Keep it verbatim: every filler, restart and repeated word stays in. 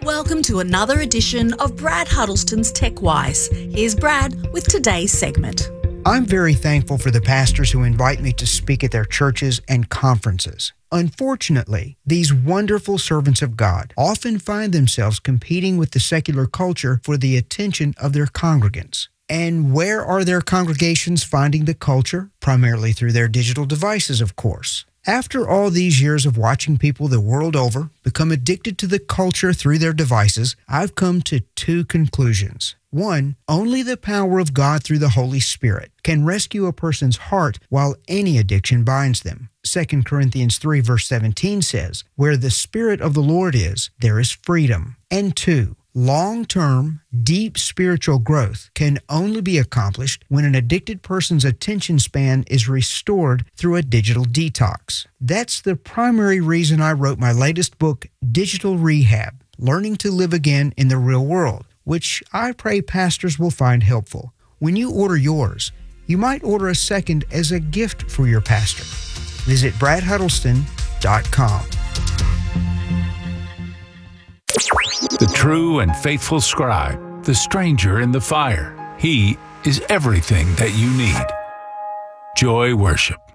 Welcome to another edition of Brad Huddleston's TechWise. Here's Brad with today's segment. I'm very thankful for the pastors who invite me to speak at their churches and conferences. Unfortunately, these wonderful servants of God often find themselves competing with the secular culture for the attention of their congregants. And where are their congregations finding the culture? Primarily through their digital devices, of course. After all these years of watching people the world over become addicted to the culture through their devices, I've come to two conclusions. One, only the power of God through the Holy Spirit can rescue a person's heart while any addiction binds them. Second Corinthians three verse seventeen says, "Where the Spirit of the Lord is, there is freedom." And two, long-term, deep spiritual growth can only be accomplished when an addicted person's attention span is restored through a digital detox. That's the primary reason I wrote my latest book, Digital Rehab, Learning to Live Again in the Real World, which I pray pastors will find helpful. When you order yours, you might order a second as a gift for your pastor. Visit brad huddleston dot com. The true and faithful scribe, the stranger in the fire. He is everything that you need. Joy Worship.